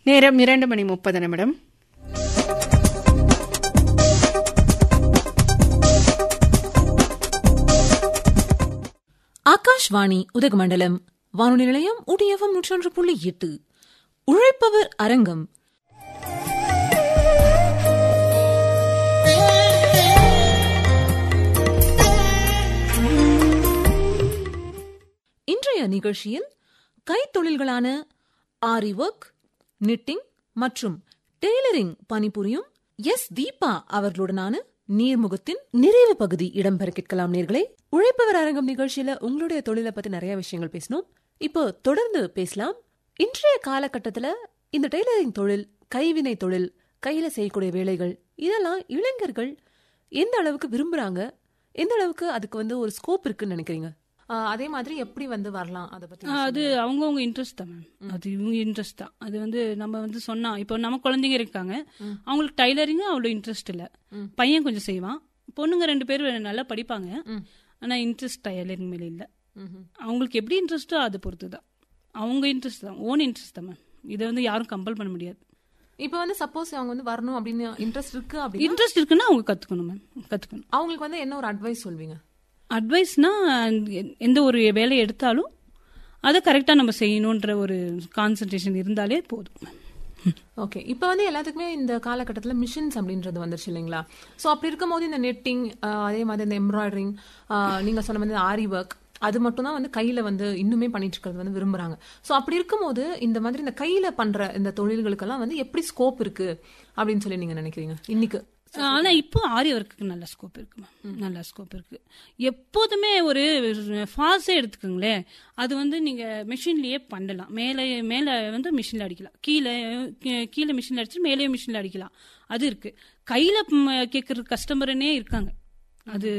நேரம் 2:30. ஆகாஷ்வாணி உதகமண்டலம் வானொலி நிலையம் UDFM 101.8 உழைப்பவர் அரங்கம். இன்றைய நிகழ்ச்சியில் கைத்தொழில்களான ஆரி ஒர்க், நிட்டிங் மற்றும் டெய்லரிங் பணிபுரியும் தீபா அவர்களுடனான நீர்முகத்தின் நிறைவு பகுதி இடம்பெற கேட்கலாம். நேர்களே, உழைப்பவர் அரங்கம் நிகழ்ச்சியில உங்களுடைய தொழிலை பத்தி நிறைய விஷயங்கள் பேசணும். இப்போ தொடர்ந்து பேசலாம். இன்றைய காலகட்டத்துல இந்த டெய்லரிங் தொழில், கைவினை தொழில், கையில செய்யக்கூடிய வேலைகள், இதெல்லாம் இளைஞர்கள் எந்த அளவுக்கு விரும்புறாங்க, எந்த அளவுக்கு அதுக்கு ஒரு ஸ்கோப் இருக்குன்னு நினைக்கிறீங்க? அதே மாதிரி எப்படி வரலாம், அதை பத்தி? அது அவங்கவுங்க இன்ட்ரெஸ்ட் தான் மேம். அது இவங்க இன்ட்ரெஸ்ட் தான். அது நம்ம சொன்னா, இப்போ நம்ம குழந்தைங்க இருக்காங்க, அவங்களுக்கு டைலரிங் அவ்வளோ இன்ட்ரெஸ்ட் இல்லை. பையன் கொஞ்சம் செய்வான், பொண்ணுங்க 2 பேரும் நல்லா படிப்பாங்க. ஆனா இன்ட்ரெஸ்ட் டைலரிங் மேல இல்லை. அவங்களுக்கு எப்படி இன்ட்ரெஸ்டோ அதை பொறுத்து தான். அவங்க இன்ட்ரெஸ்ட் தான், ஓன் இன்ட்ரெஸ்ட் தான் மேம். இதை யாரும் கம்பல் பண்ண முடியாது. இப்போ சப்போஸ் அவங்க வரணும் அப்படின்னு இன்ட்ரெஸ்ட் இருக்குன்னா அவங்க கத்துக்கணும் மேம். கத்துக்கணும். அவங்களுக்கு என்ன ஒரு அட்வைஸ் சொல்வீங்க? அட்வைஸ்னா, எந்த ஒரு வேலையை எடுத்தாலும் அதை கரெக்டாக நம்ம செய்யணுன்ற ஒரு கான்சன்ட்ரேஷன் இருந்தாலே போதும். ஓகே. இப்போ எல்லாத்துக்குமே இந்த காலகட்டத்தில் மிஷின்ஸ் அப்படின்றது வந்துருச்சு இல்லைங்களா? ஸோ அப்படி இருக்கும் போது இந்த நெட்டிங், அதே மாதிரி இந்த எம்ப்ராய்டரிங், நீங்கள் சொன்ன மாதிரி ஆரி ஒர்க், அது மட்டும் தான் கையில் இன்னுமே பண்ணிட்டு இருக்கிறது விரும்புகிறாங்க. ஸோ அப்படி இருக்கும்போது இந்த மாதிரி இந்த கையில் பண்ணுற இந்த தொழில்களுக்கெல்லாம் எப்படி ஸ்கோப் இருக்கு அப்படின்னு சொல்லி நீங்கள் நினைக்கிறீங்க இன்னைக்கு? ஆனா இப்போ ஆரி ஒர்க்குக்கு நல்ல ஸ்கோப் இருக்கு மேம். நல்ல ஸ்கோப் இருக்கு. எப்போதுமே ஒரு ஃபால்ஸே எடுத்துக்கோங்களேன், அது நீங்க மிஷின்லயே பண்ணலாம். மேல மிஷின்ல அடிக்கலாம், கீழே மிஷின்ல அடிச்சு மேலேயும் மிஷின்ல அடிக்கலாம். அது இருக்கு. கையில கேட்கற கஸ்டமர்னே இருக்காங்க. அது